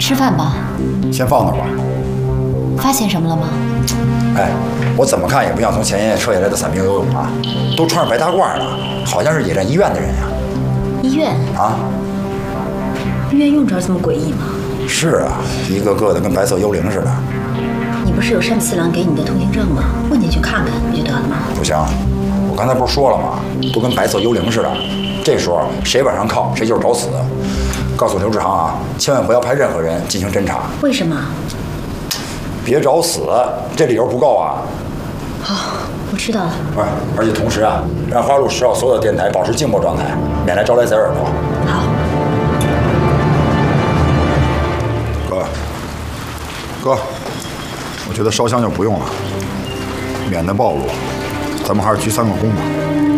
吃饭吧。 先放那吧。 发现什么了吗？ 哎，我怎么看也不像从前夜撤下来的伞兵游泳啊，都穿着白大褂呢，好像是野战医院的人呀。 医院啊？ 医院用着这么诡异吗？ 是啊，一个个的跟白色幽灵似的。 你不是有单次郎给你的通行证吗？问进去看看不就得了吗？ 不行，我刚才不是说了吗？都跟白色幽灵似的。这时候谁往上靠，谁就是找死。告诉刘志航啊，千万不要派任何人进行侦查。 为什么？ 别找死，这理由不够啊。 好，我知道了。 而且同时啊，让花路10号所有的电台保持静默状态，免来招来贼耳朵。 好。 哥，我觉得烧香就不用了，免得暴露。咱们还是鞠3个躬吧。